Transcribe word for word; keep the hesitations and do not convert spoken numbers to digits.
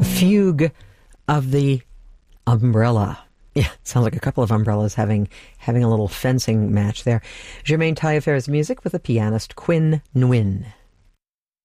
Fugue of the Umbrella. Yeah, sounds like a couple of umbrellas having having a little fencing match there. Germaine Taillefer's music with the pianist Quinn Nguyen.